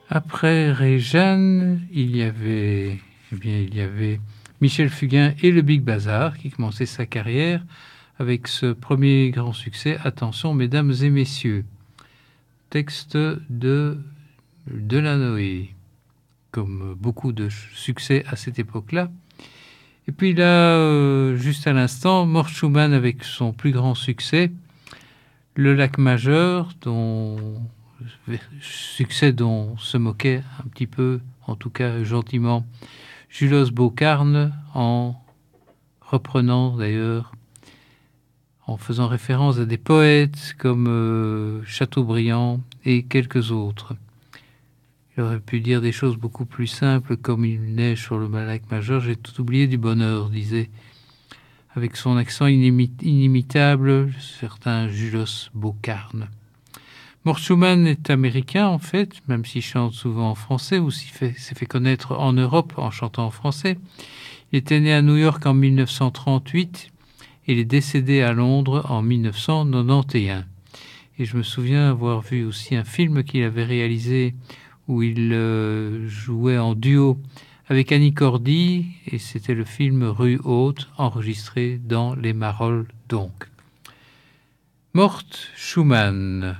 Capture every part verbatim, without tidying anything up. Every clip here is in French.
Après Réjeanne, il y avait, eh bien, il y avait Michel Fugain et le Big Bazar qui commençait sa carrière avec ce premier grand succès, Attention, mesdames et messieurs. Texte de Delanoë, comme beaucoup de succès à cette époque-là. Et puis là, euh, juste à l'instant, Mort Schumann avec son plus grand succès, Le Lac Majeur, dont succès dont se moquait un petit peu, en tout cas gentiment, Julos Beaucarne, en reprenant d'ailleurs, en faisant référence à des poètes comme euh, Chateaubriand et quelques autres. Il aurait pu dire des choses beaucoup plus simples, comme il neige sur le lac Majeur, j'ai tout oublié du bonheur, disait, avec son accent inimi- inimitable, certain Julos Beaucarne. Mort Schumann est américain, en fait, même s'il chante souvent en français, ou s'il fait, s'est fait connaître en Europe en chantant en français. Il était né à New York en dix-neuf cent trente-huit et il est décédé à Londres en dix-neuf cent quatre-vingt-onze. Et je me souviens avoir vu aussi un film qu'il avait réalisé où il euh, jouait en duo avec Annie Cordy, et c'était le film Rue Haute, enregistré dans les Marolles donc. Mort Schumann.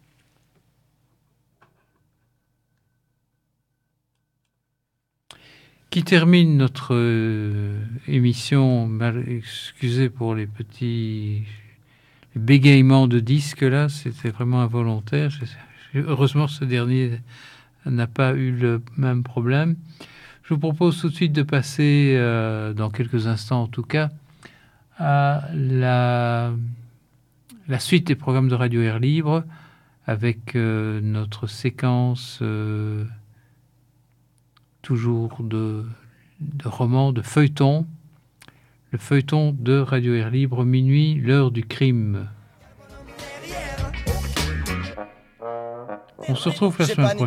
Qui termine notre euh, émission, mal, excusez pour les petits les bégaiements de disques là, c'était vraiment involontaire. Je, je, heureusement, ce dernier n'a pas eu le même problème. Je vous propose tout de suite de passer, euh, dans quelques instants en tout cas, à la, la suite des programmes de Radio Air Libre avec euh, notre séquence euh, toujours de, de romans, de feuilletons, le feuilleton de Radio Air Libre, minuit, l'heure du crime. On se retrouve la semaine prochaine.